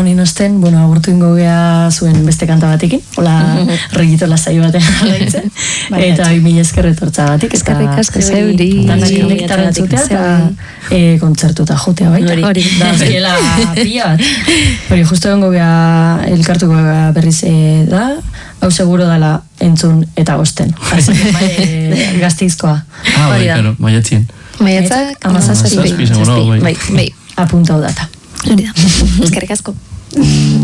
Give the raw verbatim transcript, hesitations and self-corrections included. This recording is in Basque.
honin osten, bueno, agurtu ingo gea zuen beste kanta batekin, hola regito lasai batean jarraitzen, eta bi mila esker etortza batik. Eskerrik asko zeuri. Danak konektar entzutea, eta kontzertuta jotea baita. Hori. Da, azkiela pila bat. Hori, justo egongo gea elkartuko gea berriz da, hau seguro dela entzun eta osten. Así que gazteizkoa. Ah, bai, claro, maiatzien. Maiatzak, amazazpi. Bai, bai, bai. Apuntau data. Hori da. Eskerrik asko.